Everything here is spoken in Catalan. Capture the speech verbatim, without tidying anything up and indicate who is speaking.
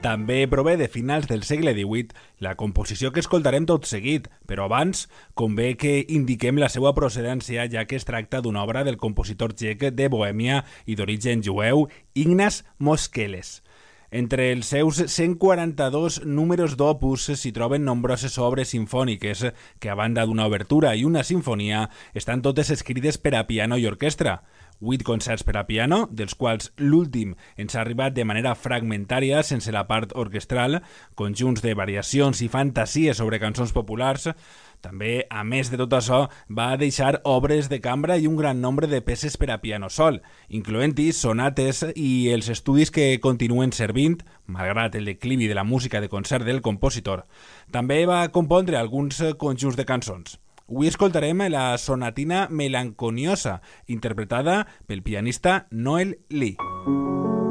Speaker 1: També prové de finals del segle divuit, la composició que escoltarem tot seguit, però abans convé que indiquem la seva procedència, ja que es tracta d'una obra del compositor txec de Bohèmia i d'origen jueu, Ignaz Moscheles. Entre els seus cent quaranta-dos números d'opus s'hi troben nombroses obres simfòniques que, a banda d'una obertura i una sinfonia, estan totes escrites per a piano i orquestra. Vuit concerts per a piano, dels quals l'últim ens ha arribat de manera fragmentària, sense la part orquestral, conjunts de variacions i fantasies sobre cançons populars. També, a més de tot això, va deixar obres de cambra i un gran nombre de peces per a piano sol, incloent-hi sonates i els estudis que continuen servint, malgrat el declivi de la música de concert del compositor. També va compondre alguns conjunts de cançons. Avui escoltarem la sonatina melanconiosa, interpretada pel pianista Noel Lee.